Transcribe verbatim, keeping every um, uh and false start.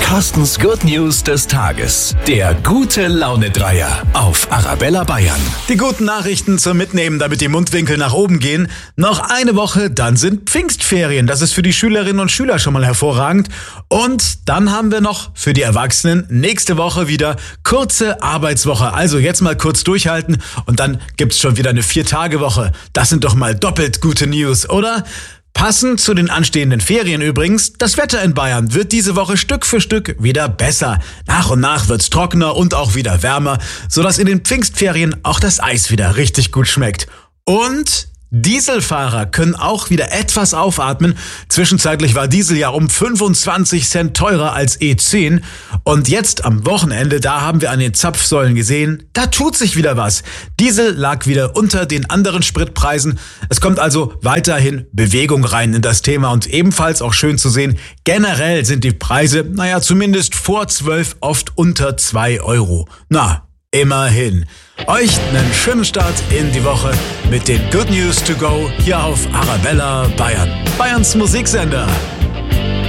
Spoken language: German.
Carstens Good News des Tages. Der gute Laune-Dreier auf Arabella Bayern. Die guten Nachrichten zum Mitnehmen, damit die Mundwinkel nach oben gehen. Noch eine Woche, dann sind Pfingstferien. Das ist für die Schülerinnen und Schüler schon mal hervorragend. Und dann haben wir noch für die Erwachsenen nächste Woche wieder kurze Arbeitswoche. Also jetzt mal kurz durchhalten und dann gibt's schon wieder eine Vier-Tage-Woche. Das sind doch mal doppelt gute News, oder? Passend zu den anstehenden Ferien übrigens, das Wetter in Bayern wird diese Woche Stück für Stück wieder besser. Nach und nach wird's trockener und auch wieder wärmer, sodass in den Pfingstferien auch das Eis wieder richtig gut schmeckt. Und Dieselfahrer können auch wieder etwas aufatmen. Zwischenzeitlich war Diesel ja um fünfundzwanzig Cent teurer als E zehn. Und jetzt am Wochenende, da haben wir an den Zapfsäulen gesehen, da tut sich wieder was. Diesel lag wieder unter den anderen Spritpreisen. Es kommt also weiterhin Bewegung rein in das Thema und ebenfalls auch schön zu sehen, generell sind die Preise, naja, zumindest vor zwölf oft unter zwei Euro. Na, immerhin. Euch einen schönen Start in die Woche mit den Good News to go hier auf Arabella Bayern. Bayerns Musiksender.